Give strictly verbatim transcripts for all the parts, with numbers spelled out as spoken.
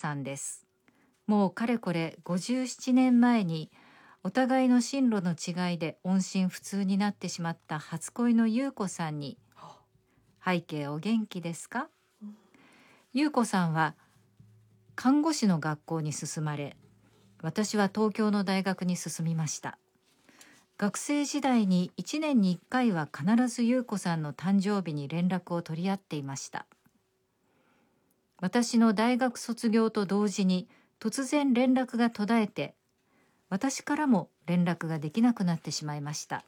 さんです。もうかれこれごじゅうななねんまえにお互いの進路の違いで音信不通になってしまった初恋の優子さんに、背景お元気ですか？優子さんは看護師の学校に進まれ、私は東京の大学に進みました。学生時代にいちねんにいっかいは必ず優子さんの誕生日に連絡を取り合っていました。私の大学卒業と同時に突然連絡が途絶えて、私からも連絡ができなくなってしまいました。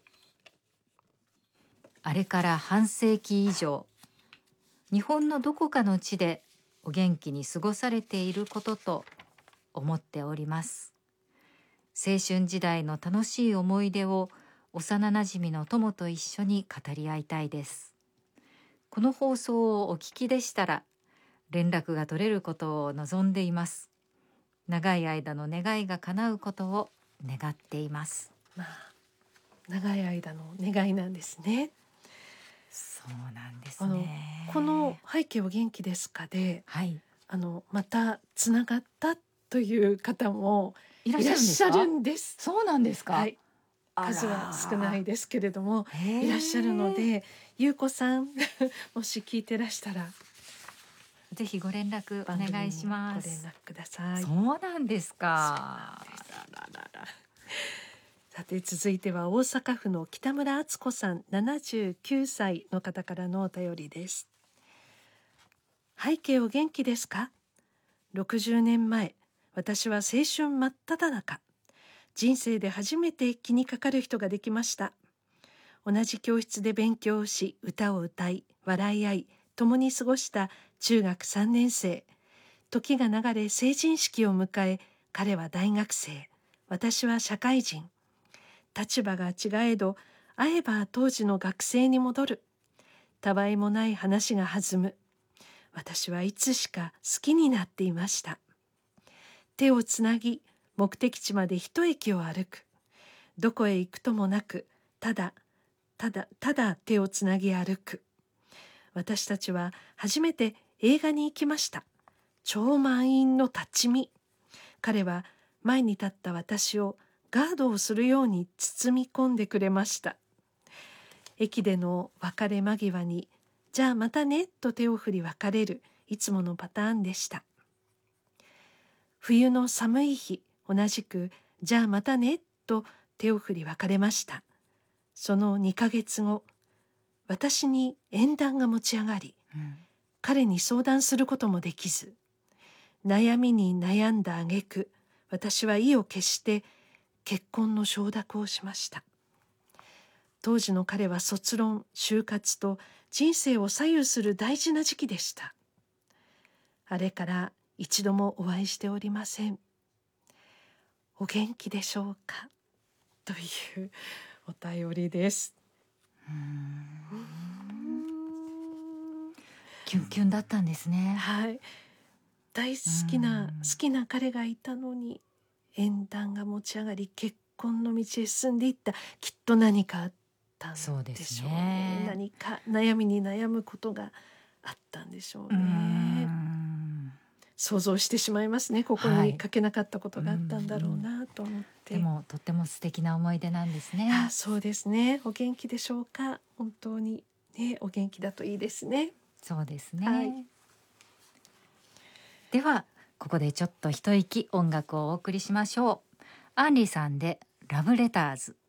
あれから半世紀以上、日本のどこかの地でお元気に過ごされていることと思っております。青春時代の楽しい思い出を幼なじみの友と一緒に語り合いたいです。この放送をお聞きでしたら、連絡が取れることを望んでいます。長い間の願いが叶うことを願っています。 まあ、長い間の願いなんですね。 そうなんですね。 あのこの背景お元気ですかで、 はい、 あのまたつながったという方もいらいらっしゃっしゃるるんで。 んですすか？そうなんですか？ はい、 あら数は少ないですけれどもへーいらっしゃるので、優子さんもし聞いてらしたらぜひご連絡お番組に願いしまご連す。 絡ください。 そうなんですか。 そうなんです。あららら。さて続いては大阪府の北村敦子さんななじゅうきゅうさいの方からのお便りです。背景お元気ですか？ろくじゅうねんまえ、私は青春真っ只中。人生で初めて気にかかる人ができました。同じ教室で勉強をし、歌を歌い、笑い合い、共に過ごした中学さんねん生。時が流れ成人式を迎え、彼は大学生、私は社会人。立場が違えど、会えば当時の学生に戻る。たわいもない話が弾む。私はいつしか好きになっていました。手をつなぎ、目的地まで一駅を歩く。どこへ行くともなく、ただ、ただ、ただ手をつなぎ歩く。私たちは初めて映画に行きました。超満員の立ち見。彼は前に立った私をガードをするように包み込んでくれました。駅での別れ間際に、じゃあまたねと手を振り別れるいつものパターンでした。冬の寒い日、同じくじゃあまたねと手を振り別れました。そのにかげつご、私に縁談が持ち上がり、うん、彼に相談することもできず、悩みに悩んだ挙句、私は意を決して結婚の承諾をしました。当時の彼は卒論、就活と人生を左右する大事な時期でした。あれから一度もお会いしておりません。お元気でしょうか？というお便りです。 うーんキュンキュンだったんですね。 はい。大好きな好きな彼がいたのに縁談が持ち上がり結婚の道へ進んでいった。きっと何かあったんでしょうね。そうですね。何か悩みに悩むことがあったんでしょうね。うーん想像してしまいますね。ここに書けなかったことがあったんだろうなと思って、 はい、でもとっても素敵な思い出なんですね。 あ、そうですね。お元気でしょうか？本当にね、お元気だといいですね。 そうですね、 はい、 ではここでちょっと一息音楽をお送りしましょう。アンリさんでラブレターズ。